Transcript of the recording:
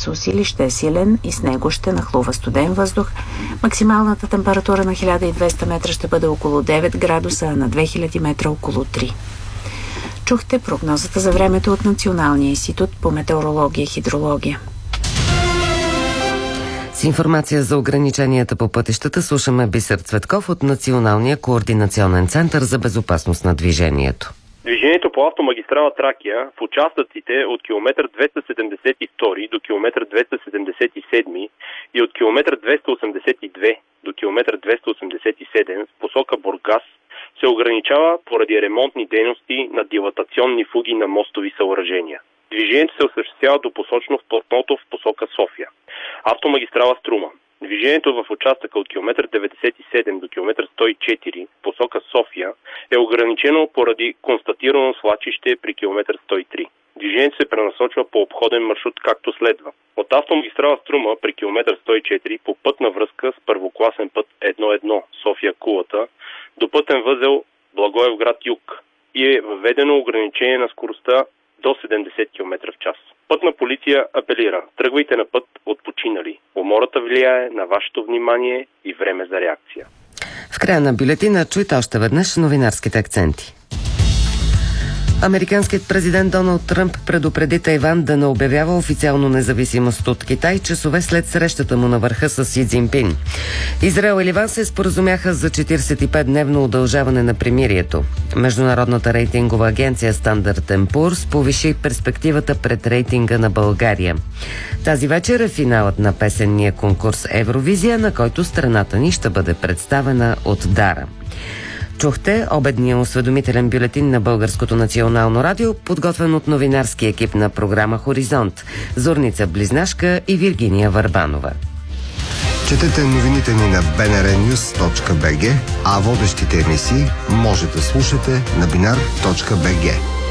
се усили, ще е силен и с него ще нахлува студен въздух. Максималната температура на 1200 метра ще бъде около 9 градуса, а на 2000 метра около 3. Чухте прогнозата за времето от Националния институт по метеорология и хидрология. С информация за ограниченията по пътищата слушаме Бисер Цветков от Националния координационен център за безопасност на движението. Движението по автомагистрала Тракия в участъците от километър 272 до километър 277 и от километър 282 до километър 287 в посока Бургас се ограничава поради ремонтни дейности на дилатационни фуги на мостови съоръжения. Движението се осъществява допосочно в платното в посока София. Автомагистрала Струма. Движението в участъка от километър 97 до километър 104 в посока София е ограничено поради констатирано свлачище при километър 103. Движението се пренасочва по обходен маршрут както следва. От автомагистрала Струма при километър 104 по пътна връзка с първокласен път 1.1 София-Кулата до пътен възел Благоевград юг и е въведено ограничение на скоростта до 70 км в час. Пътна полиция апелира: тръгвайте на път от починали. Умората влияе на вашето внимание и време за реакция. В края на бюлетина чуйте още веднъж новинарските акценти. Американският президент Доналд Тръмп предупреди Тайван да не обявява официално независимост от Китай часове след срещата му на върха с Си Цзинпин. Израел и Ливан се споразумяха за 45-дневно удължаване на примирието. Международната рейтингова агенция Standard & Poor's повиши перспективата пред рейтинга на България. Тази вечер е финалът на песенния конкурс Евровизия, на който страната ни ще бъде представена от Дара. Чухте обедния осведомителен бюлетин на Българското национално радио, подготвен от новинарски екип на програма Хоризонт, Зорница Близнашка и Виргиния Върбанова. Четете новините ни на bnrnews.bg, а водещите емисии може да слушате на binar.bg.